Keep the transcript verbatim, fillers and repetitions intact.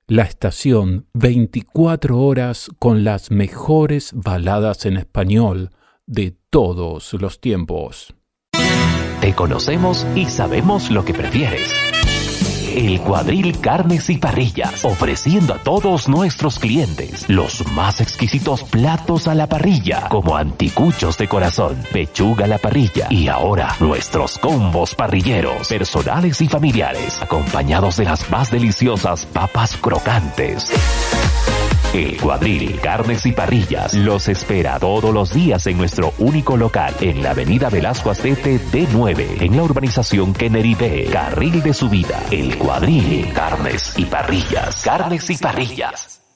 La estación, veinticuatro horas con las mejores baladas en español de todos los tiempos. Te conocemos y sabemos lo que prefieres. El Cuadril Carnes y Parrillas, ofreciendo a todos nuestros clientes los más exquisitos platos a la parrilla, como anticuchos de corazón, pechuga a la parrilla y ahora nuestros combos parrilleros, personales y familiares, acompañados de las más deliciosas papas crocantes. El Cuadril Carnes y Parrillas los espera todos los días en nuestro único local en la avenida Velasco Astete D nueve, en la urbanización Kennedy B, carril de subida. El Cuadril Carnes y Parrillas. Carnes y Parrillas.